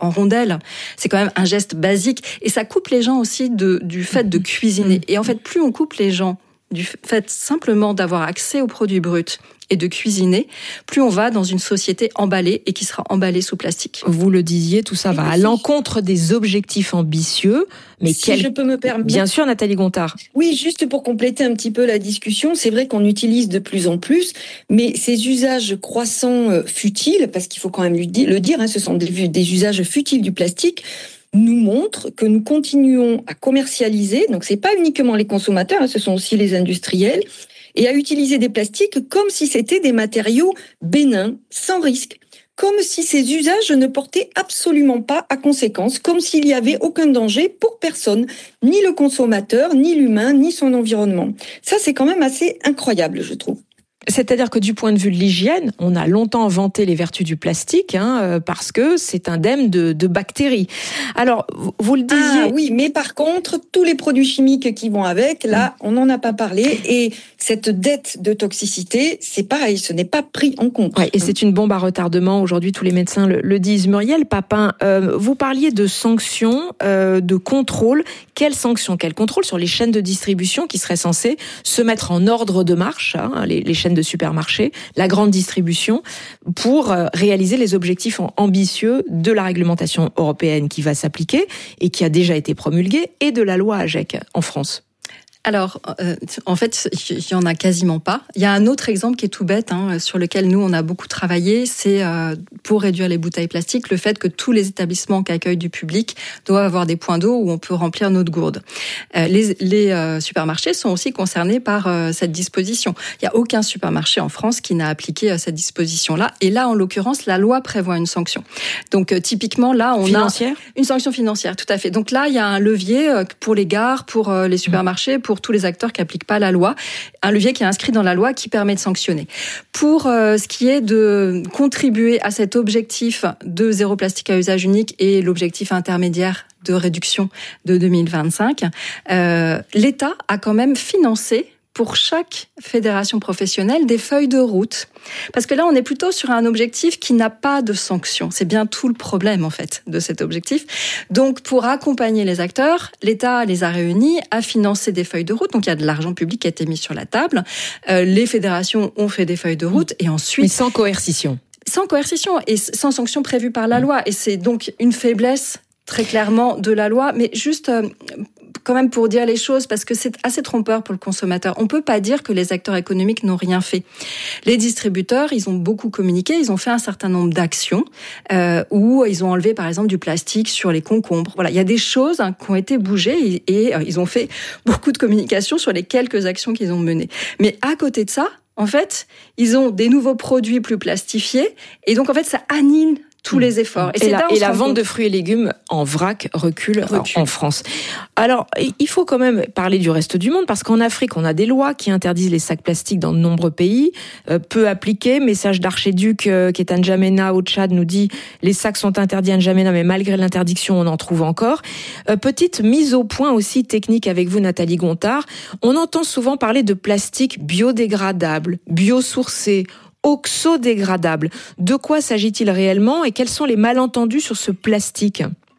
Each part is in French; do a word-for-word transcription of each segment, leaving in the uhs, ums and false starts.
en rondelles. C'est quand même un geste basique. Et ça coupe les gens aussi de, du fait de cuisiner. Et en fait, plus on coupe les gens du fait simplement d'avoir accès aux produits bruts et de cuisiner, plus on va dans une société emballée et qui sera emballée sous plastique. Vous le disiez, tout ça va à l'encontre des objectifs ambitieux. Mais si quel... je peux me permettre. Bien sûr, Nathalie Gontard. Oui, juste pour compléter un petit peu la discussion, c'est vrai qu'on utilise de plus en plus, mais ces usages croissants euh, futiles, parce qu'il faut quand même le dire, hein, ce sont des, des usages futiles du plastique, nous montrent que nous continuons à commercialiser, donc c'est pas uniquement les consommateurs, hein, ce sont aussi les industriels, et à utiliser des plastiques comme si c'était des matériaux bénins, sans risque. Comme si ces usages ne portaient absolument pas à conséquence, comme s'il n'y avait aucun danger pour personne, ni le consommateur, ni l'humain, ni son environnement. Ça, c'est quand même assez incroyable, je trouve. C'est-à-dire que du point de vue de l'hygiène, on a longtemps vanté les vertus du plastique, hein, parce que c'est indemne de, de bactéries. Alors, vous le disiez... Ah oui, mais par contre, tous les produits chimiques qui vont avec, là, on n'en a pas parlé. Et cette dette de toxicité, c'est pareil, ce n'est pas pris en compte. Ouais, et c'est une bombe à retardement. Aujourd'hui, tous les médecins le, le disent. Muriel Papin, euh, vous parliez de sanctions, euh, de contrôle. Quelles sanctions, quel contrôle sur les chaînes de distribution qui seraient censées se mettre en ordre de marche, hein, les, les chaînes de supermarchés, la grande distribution, pour réaliser les objectifs ambitieux de la réglementation européenne qui va s'appliquer et qui a déjà été promulguée, et de la loi AGEC en France? Alors, euh, en fait, il y en a quasiment pas. Il y a un autre exemple qui est tout bête, hein, sur lequel nous, on a beaucoup travaillé, c'est euh, pour réduire les bouteilles plastiques, le fait que tous les établissements qui accueillent du public doivent avoir des points d'eau où on peut remplir notre gourde. Euh, les les euh, supermarchés sont aussi concernés par euh, cette disposition. Il n'y a aucun supermarché en France qui n'a appliqué euh, cette disposition-là. Et là, en l'occurrence, la loi prévoit une sanction. Donc, euh, typiquement, là, on financière a une sanction financière, tout à fait. Donc là, il y a un levier euh, pour les gares, pour euh, les supermarchés, pour tous les acteurs qui appliquent pas la loi, un levier qui est inscrit dans la loi qui permet de sanctionner. Pour euh, ce qui est de contribuer à cet objectif de zéro plastique à usage unique et l'objectif intermédiaire de réduction de deux mille vingt-cinq, euh, l'État a quand même financé pour chaque fédération professionnelle des feuilles de route. Parce que là, on est plutôt sur un objectif qui n'a pas de sanction. C'est bien tout le problème, en fait, de cet objectif. Donc, pour accompagner les acteurs, l'État les a réunis, a financé des feuilles de route. Donc, il y a de l'argent public qui a été mis sur la table. Euh, les fédérations ont fait des feuilles de route et ensuite... Mais sans coercition. Sans coercition et sans sanction prévue par la loi. Et c'est donc une faiblesse, très clairement, de la loi. Mais juste... Euh, quand même pour dire les choses, parce que c'est assez trompeur pour le consommateur. On peut pas dire que les acteurs économiques n'ont rien fait. Les distributeurs, ils ont beaucoup communiqué, ils ont fait un certain nombre d'actions euh, où ils ont enlevé, par exemple, du plastique sur les concombres. Voilà, il y a des choses hein, qui ont été bougées et, et euh, ils ont fait beaucoup de communication sur les quelques actions qu'ils ont menées. Mais à côté de ça, en fait, ils ont des nouveaux produits plus plastifiés et donc, en fait, ça annule tous les efforts. Et, et, la, et la vente compte. de fruits et légumes en vrac recule, recule en France. Alors, il faut quand même parler du reste du monde, parce qu'en Afrique, on a des lois qui interdisent les sacs plastiques dans de nombreux pays, euh, peu appliquées. Message d'Archéduc, euh, qui est à N'Djamena, au Tchad, nous dit « Les sacs sont interdits à N'Djamena, mais malgré l'interdiction, on en trouve encore. Euh, » Petite mise au point aussi technique avec vous, Nathalie Gontard. On entend souvent parler de plastique biodégradable, biosourcé, oxodégradable. De quoi s'agit-il réellement et quels sont les malentendus sur ce plastique ?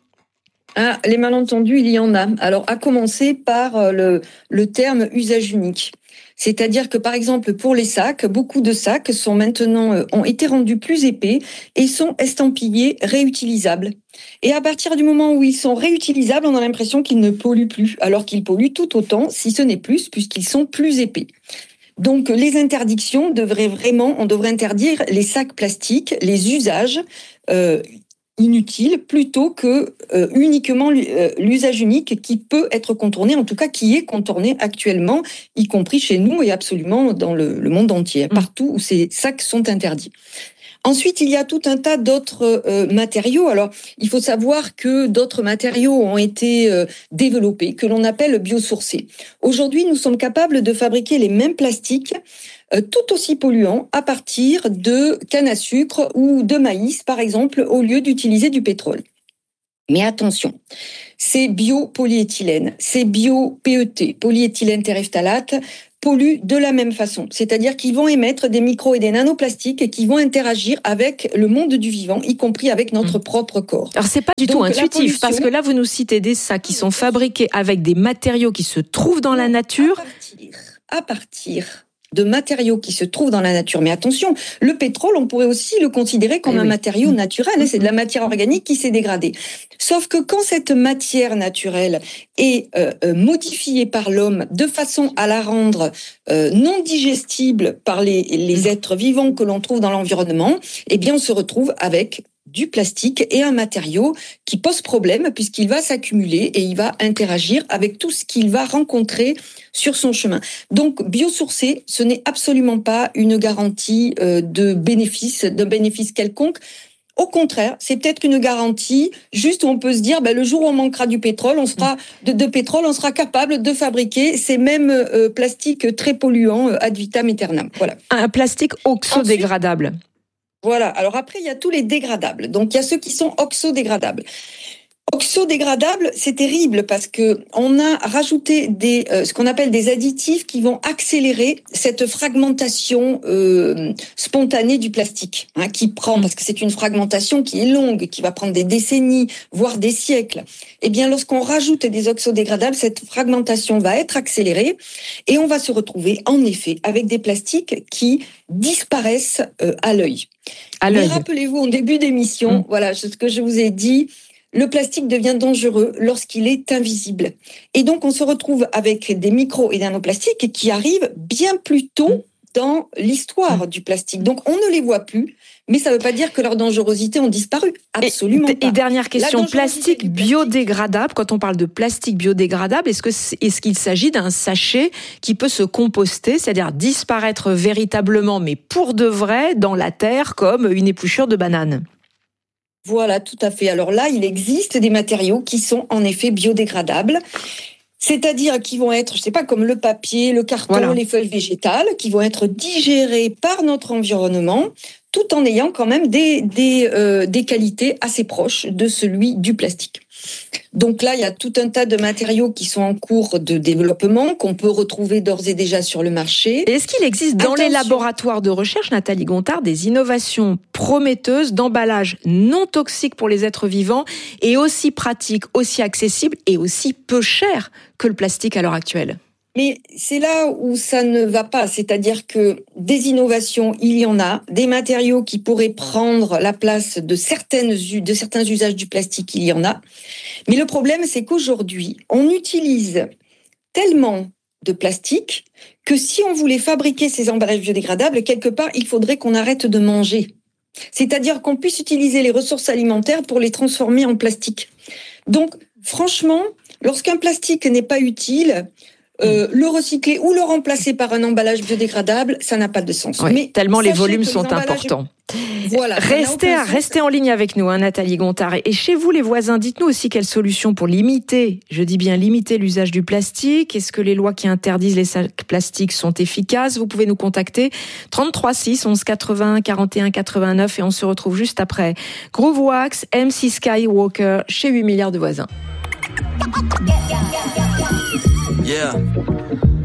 Ah, les malentendus, il y en a. Alors, à commencer par le, le terme usage unique. C'est-à-dire que, par exemple, pour les sacs, beaucoup de sacs sont maintenant, ont été rendus plus épais et sont estampillés réutilisables. Et à partir du moment où ils sont réutilisables, on a l'impression qu'ils ne polluent plus, alors qu'ils polluent tout autant, si ce n'est plus, puisqu'ils sont plus épais. Donc, les interdictions devraient vraiment, on devrait interdire les sacs plastiques, les usages euh, inutiles, plutôt que euh, uniquement l'usage unique qui peut être contourné, en tout cas qui est contourné actuellement, y compris chez nous et absolument dans le, le monde entier, partout où ces sacs sont interdits. Ensuite, il y a tout un tas d'autres euh, matériaux. Alors, il faut savoir que d'autres matériaux ont été euh, développés, que l'on appelle biosourcés. Aujourd'hui, nous sommes capables de fabriquer les mêmes plastiques, euh, tout aussi polluants, à partir de canne à sucre ou de maïs, par exemple, au lieu d'utiliser du pétrole. Mais attention, c'est bio-polyéthylène, c'est bio-P E T, polyéthylène terephthalate, polluent de la même façon. C'est-à-dire qu'ils vont émettre des micros et des nanoplastiques et qui vont interagir avec le monde du vivant, y compris avec notre mmh. propre corps. Alors c'est pas du Donc, tout intuitif, pollution, parce que là vous nous citez des sacs qui sont fabriqués avec des matériaux qui se trouvent dans la nature. À partir, à partir de matériaux qui se trouvent dans la nature. Mais attention, le pétrole, on pourrait aussi le considérer comme eh un oui. matériau naturel. Hein, c'est de la matière organique qui s'est dégradée. Sauf que quand cette matière naturelle est euh, modifiée par l'homme de façon à la rendre euh, non digestible par les, les êtres vivants que l'on trouve dans l'environnement, eh bien, on se retrouve avec du plastique et un matériau qui pose problème puisqu'il va s'accumuler et il va interagir avec tout ce qu'il va rencontrer sur son chemin. Donc, biosourcé, ce n'est absolument pas une garantie euh, de bénéfice, de bénéfice quelconque. Au contraire, c'est peut-être une garantie juste où on peut se dire, ben, le jour où on manquera du pétrole, on sera de, de pétrole, on sera capable de fabriquer ces mêmes euh, plastiques très polluants euh, ad vitam aeternam. Voilà. Un plastique oxodégradable. Ensuite, Voilà. Alors après, il y a tous les dégradables. Donc, il y a ceux qui sont oxodégradables. Oxodégradables, c'est terrible parce que on a rajouté des, euh, ce qu'on appelle des additifs qui vont accélérer cette fragmentation euh, spontanée du plastique, hein, qui prend, parce que c'est une fragmentation qui est longue, qui va prendre des décennies, voire des siècles. Eh bien, lorsqu'on rajoute des oxodégradables, cette fragmentation va être accélérée et on va se retrouver, en effet, avec des plastiques qui disparaissent euh, à l'œil. À l'œil. Mais rappelez-vous, en début d'émission, mmh. voilà, ce que je vous ai dit, le plastique devient dangereux lorsqu'il est invisible. Et donc, on se retrouve avec des micros et nanoplastiques qui arrivent bien plus tôt dans l'histoire du plastique. Donc, on ne les voit plus, mais ça ne veut pas dire que leur dangerosité ont disparu. Absolument et, pas. Et dernière question, plastique biodégradable, quand on parle de plastique biodégradable, est-ce que est-ce qu'il s'agit d'un sachet qui peut se composter, c'est-à-dire disparaître véritablement, mais pour de vrai, dans la terre, comme une épluchure de banane ? Voilà, tout à fait. Alors là, il existe des matériaux qui sont en effet biodégradables, c'est-à-dire qui vont être, je sais pas, comme le papier, le carton, voilà. les feuilles végétales, qui vont être digérés par notre environnement, tout en ayant quand même des des euh, des qualités assez proches de celui du plastique. Donc là, il y a tout un tas de matériaux qui sont en cours de développement, qu'on peut retrouver d'ores et déjà sur le marché. Et est-ce qu'il existe dans Attention. les laboratoires de recherche, Nathalie Gontard, des innovations prometteuses d'emballage non toxiques pour les êtres vivants et aussi pratiques, aussi accessibles et aussi peu chers que le plastique à l'heure actuelle ? Mais c'est là où ça ne va pas, c'est-à-dire que des innovations, il y en a, des matériaux qui pourraient prendre la place de certaines de certains usages du plastique, il y en a. Mais le problème, c'est qu'aujourd'hui, on utilise tellement de plastique que si on voulait fabriquer ces emballages biodégradables, quelque part, il faudrait qu'on arrête de manger. C'est-à-dire qu'on puisse utiliser les ressources alimentaires pour les transformer en plastique. Donc, franchement, lorsqu'un plastique n'est pas utile, Euh, le recycler ou le remplacer par un emballage biodégradable, ça n'a pas de sens. Oui, mais tellement les volumes sont les importants. Voilà. Restez, restez en ligne avec nous, hein, Nathalie Gontard. Et chez vous, les voisins, dites-nous aussi quelles solutions pour limiter, je dis bien limiter l'usage du plastique. Est-ce que les lois qui interdisent les sacs plastiques sont efficaces ? Vous pouvez nous contacter trente-trois six onze quatre-vingts quarante et un quatre-vingt-neuf et on se retrouve juste après Groovewax, M C Skywalker chez huit milliards de voisins. Yeah.